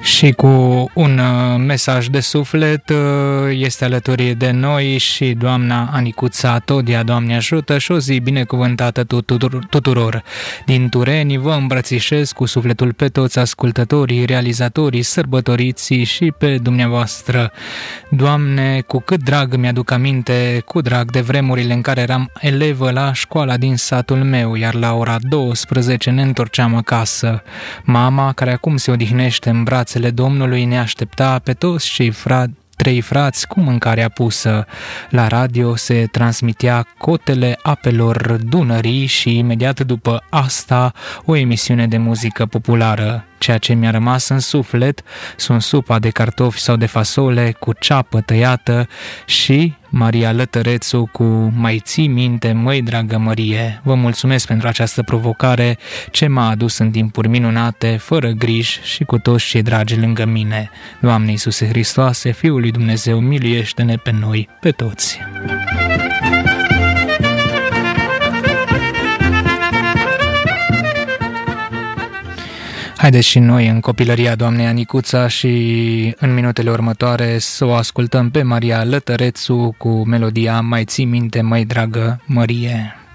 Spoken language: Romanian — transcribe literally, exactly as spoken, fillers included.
Și cu un mesaj de suflet este alături de noi și doamna Anicuța Todia. Doamne ajută și o zi binecuvântată tuturor. Din Tureni vă îmbrățișez cu sufletul pe toți ascultătorii, realizatorii, sărbătoriții și pe dumneavoastră. Doamne, cu cât drag mi-aduc aminte, cu drag de vremurile în care eram elevă la școala din satul meu, iar la ora douăsprezece ne întorceam acasă. Mama, care acum se odihnește în brațele Domnului, ne aștepta pe toți cei fra- trei frați cu mâncarea pusă. La radio se transmitea Cotele apelor Dunării și imediat după asta o emisiune de muzică populară. Ceea ce mi-a rămas în suflet sunt supa de cartofi sau de fasole cu ceapă tăiată și Maria Lătărețu cu Mai ții minte, măi dragă Mărie. Vă mulțumesc pentru această provocare ce m-a adus în timpuri minunate, fără griji și cu toți cei dragi lângă mine. Doamne Iisuse Hristoase, Fiul lui Dumnezeu, miluiește-ne pe noi, pe toți. Haideți și noi în copilăria doamnei Anicuța și în minutele următoare să o ascultăm pe Maria Lătărețu cu melodia Mai ții minte, măi dragă Mărie.